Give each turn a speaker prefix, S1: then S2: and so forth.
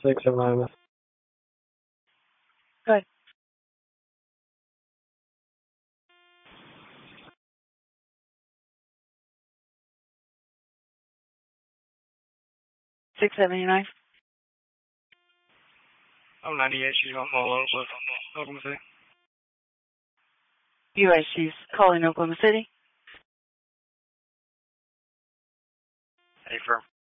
S1: 679.
S2: Good. $679.
S1: I'm 98. She's on Oklahoma City.
S2: U.S. She's calling Oklahoma City.
S1: Hey, firm.